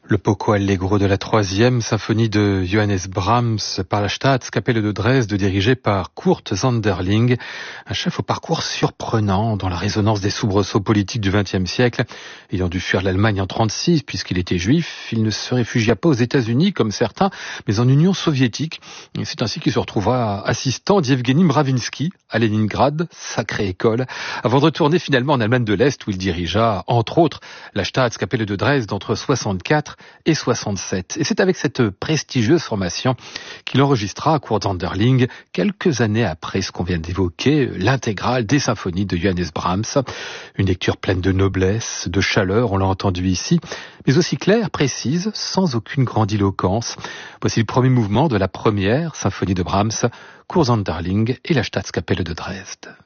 Le Poco Allegro de la 3e symphonie de Johannes Brahms par la Staatskapelle de Dresde, dirigée par Kurt Sanderling, un chef au parcours surprenant dans la résonance des soubresauts politiques du XXe siècle. Ayant dû fuir l'Allemagne en 1936 puisqu'il était juif, il ne se réfugia pas aux États-Unis comme certains, mais en Union soviétique. Et c'est ainsi qu'il se retrouvera assistant d'Yevgeny Mravinsky à Leningrad, sacrée école, avant de retourner finalement en Allemagne de l'Est où il dirigea, entre autres, la Staatskapelle de Dresde entre 64 et 67. Et c'est avec cette prestigieuse formation qu'il enregistra à Kurt Sanderling, quelques années après ce qu'on vient d'évoquer, l'intégrale des symphonies de Johannes Brahms. Une lecture pleine de noblesse, de chaleur, on l'a entendu ici, mais aussi claire, précise, sans aucune grandiloquence. Voici le premier mouvement de la première symphonie de Brahms, Kurt Sanderling et la Staatskapelle de Dresde.